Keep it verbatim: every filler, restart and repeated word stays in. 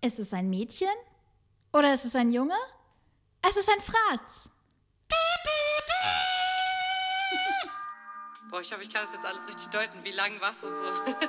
Ist es ein Mädchen? Oder ist es ein Junge? Es ist ein Fratz. Boah, ich hoffe, ich kann das jetzt alles richtig deuten. Wie lang was und so.